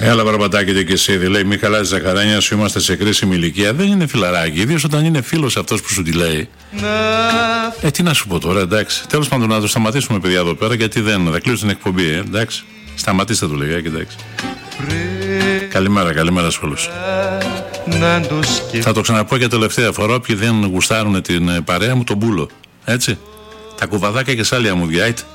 Έλα Μπαρμπατάκη και εσύ, λέει Μιχαλάς Ζαχαράνιας, είμαστε σε κρίσιμη ηλικία. Δεν είναι φιλαράκι, ιδίως όταν είναι φίλος αυτός που σου τη λέει. Τι να σου πω τώρα, εντάξει. Τέλος πάντων, να το σταματήσουμε, παιδιά, εδώ πέρα, γιατί δεν θα κλείσω την εκπομπή, εντάξει. Σταματήστε το λιγάκι, εντάξει. Καλημέρα σε όλους. Θα το ξαναπώ για τελευταία φορά, όποιοι δεν γουστάρουν την παρέα μου, τον πούλο. Έτσι. Τα κουβαδάκια και σάλια μου διάιτ.